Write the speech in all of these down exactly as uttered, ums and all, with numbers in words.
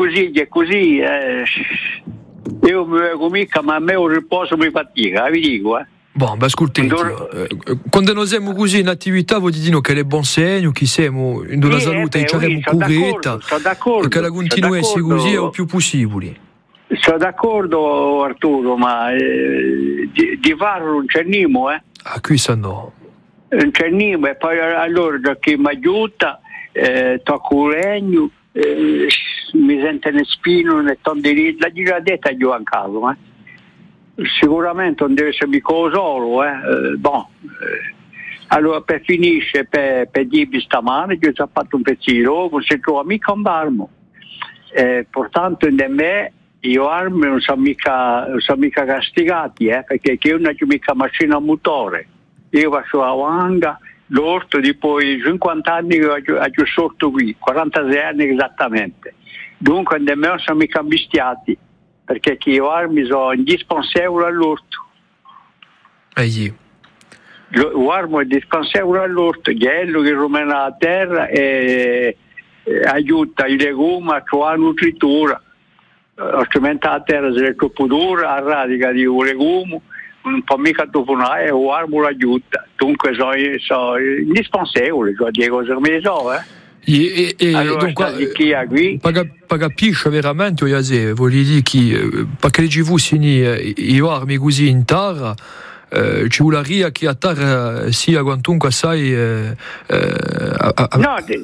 così, è così. Eh. Io mi vengo mica, ma a me un riposo mi fatica, vi dico, eh. Bon, beh, ascoltati, Quando... eh, quando noi siamo così in attività, vuol dire che è buon segno, che siamo in una sì, salute, eh, ci avremo sì, curetta, e che la continuessi così è il più possibile. Sono d'accordo, Arturo, ma eh, di, di farlo non c'è nimo, eh. Ah, qui sanno. Non c'è nimo, e poi allora da chi mi aiuta, eh, tocco il regno, eh, mi sente ne spino, ne tonderità, la gira detta io a caso, eh. Sicuramente non deve essere mica solo, eh. eh bon. eh. Allora per finisce per, per dirvi stamane che ho fatto un pezzino, non si trova mica un barmo, eh, portanto in me io armi non sono mica, non sono mica castigati, eh, perché io non ho mica macchina a motore, io faccio la vanga, l'orto di poi cinquanta anni che ho, ho sorto qui, quarantasei anni esattamente, dunque in me non sono mica ambistiati, perché io armi sono indispensabili all'orto. Egli. L'armo è indispensabile all'orto, quello che rimane a terra e, e aiuta i legumi a trovare nutritura. Altrimenti la terra se è troppo dura, la radica di un legume non può mica tofonare e l'armo l'aiuta. Dunque sono, sono indispensabili, cioè di cose come so, eh. E, e, allora dunque, chi ha qui per capisce veramente, io se voglio dire che perché ci fosse i armi così in terra, eh, ci vuole che a terra sia quantunque assai eh, eh, a, a... no, de...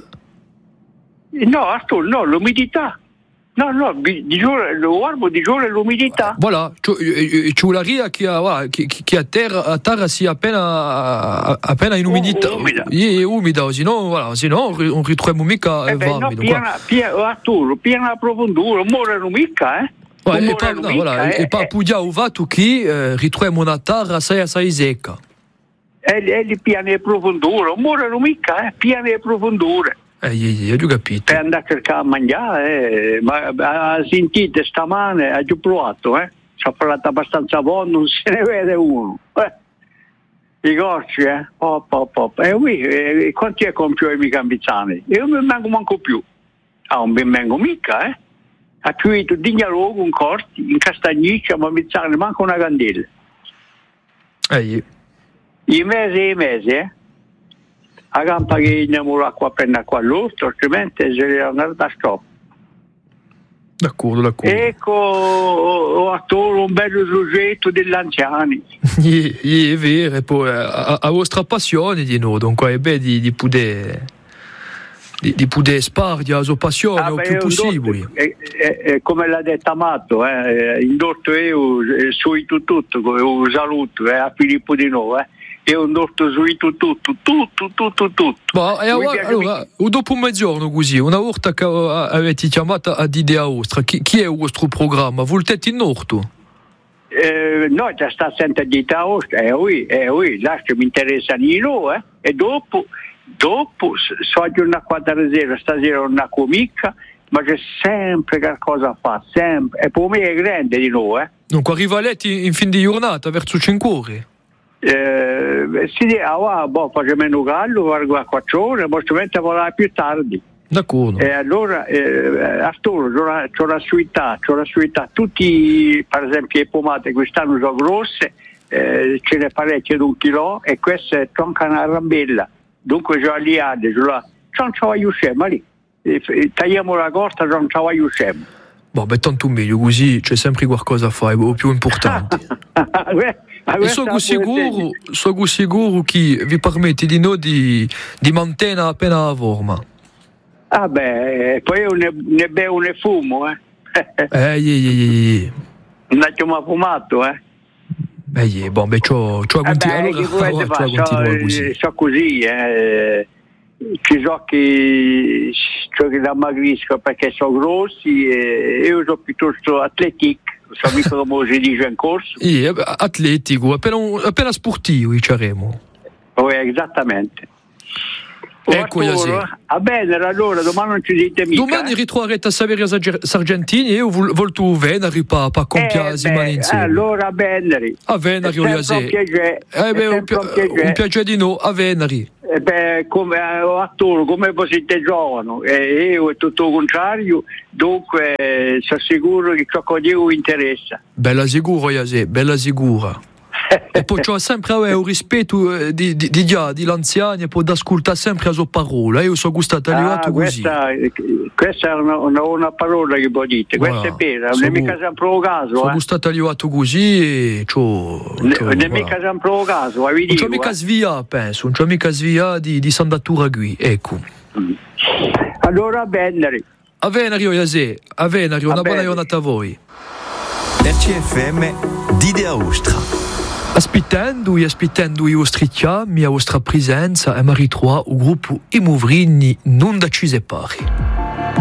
no Arturo, no, l'umidità. No, no, di giorno, l'armo di giorno è l'umidità. Voilà, ci vuole che a, che, che a terra, a terra sia appena, appena in umidità. Umida. È umida, se no, voilà, se no non ritroviamo mica eh beh, varmi. No, piena, piena, Arturo, piena profondura, non mica, eh. Ouais, e pa, no, voilà, eh, e pa pudia o vatu che eh, ritroviamo una terra assai assai secca. E lì piena di profondura, non mica, eh, piena di profondura. Eh, io ho capito. Per andare a cercare a mangiare, eh. Ma ha sentito stamane, ha già provato, eh. Ci ha parlato abbastanza buono, non se ne vede uno. Eh. I gocci, eh. Oh, oh, oh. E qui, eh, quanti è compio i miei cambizzani? Io non vengo manco più. Ah, non mi vengo mica, eh. Ha chiuso dignalogo un corti, in castagniccia, ma mi sa manco una candela. Eh. I mesi e i mesi, eh. A campa che andiamo l'acqua appena qua all'orto, altrimenti se ne andare da stop. D'accordo, d'accordo. Ecco, ho attorno un bello soggetto degli anziani. È vero, e poi a, a vostra passione di noi, dunque è bello di, di poter di, di poter spargere la sua passione ah, il beh, più possibile. È, è, è come l'ha detto Amato, eh, indotto io su tutto, tutto, un saluto eh, a Filippo di nuovo, eh. È un dotto su tutto, tutto, tutto, tutto, tutto. Ma e allora, allora dopo mezzogiorno così, una volta che avete chiamato ad Idea Ostra, chi, chi è il vostro programma? Volete in orto? Eh, no, già sta sempre di Idea Ostra, eh oui, eh oui, là che mi interessa di no, eh. E dopo, dopo, so di una quadra sera, stasera una comica, ma c'è sempre qualcosa a fare, sempre. E per me è grande di no, eh. Dunque arriva letti in fin di giornata, verso cinque ore? Eh, si dice, ah, boh, facciamo meno caldo, vargo a quattro ore, ma strumento volare più tardi. D'accordo. E allora, eh, Arturo, c'ho la, c'ho la suità, c'ho la suità, tutti, per esempio, le pomate quest'anno sono grosse, eh, ce ne parecchie di un chilo, e questa è tronca una rambella, dunque c'ho lì a c'ho la, non ci aiutiamo lì, e, tagliamo la costa, non ci aiutiamo. Boh, beh, tanto meglio, così c'è sempre qualcosa a fare, è più importante. E sono sicuro, sono sicuro che vi permette di noi di, di mantenere appena la forma. Ah beh, poi io ne, ne bevo ne fumo, eh. Eh, eh, eh, eh. Non abbiamo fumato, eh. Eh, eh, bon, beh, c'ho, c'ho eh beh, allora, allora, allora, so, così. So così, eh. Ci so che, so che la magrisco perché sono grossi e io sono piuttosto atletico. So mica come si dice in corso. Sì, atletico, appena, appena sportivo, diciamo. Oh, esattamente. Ecco, Iasi. Va bene, allora domani non ci dite mica. Domani ritroverete a Saverio Sargentini e io volto venere per compiare mani insieme. Allora a venere. A venere, Iasi. Un piacere. Eh beh, un, pi- un piacere di no, a venere. Eh beh, come attore, come siete giovani, e io è tutto il contrario, dunque eh, sono sicuro che ciò che Dio interessa. Bella sicuro, Iasi, bella sicura. E poi c'ho sempre eh, un rispetto di, di, di, di l'anziano e poi ascoltare sempre la sua parola. Io sono gustato arrivato ah, così. Questa, questa è una, una, una parola che voi dite, questa voilà. È vera, non è mica sempre un caso. Sono eh. gustato arrivato così e c'ho... Non è mica sempre un caso, vi dico. Non c'ho mica eh. svia, penso, non c'ho mica svia di, di sandatura qui, ecco. Mm. Allora a Venere. A Venere, Iasi, a Venere, una buona giornata a voi. R C F M d'Idea Ostra. Aspettando e aspettando i vostri chiami, la vostra presenza e mi ritrovo il gruppo I Movrini non da ci separi.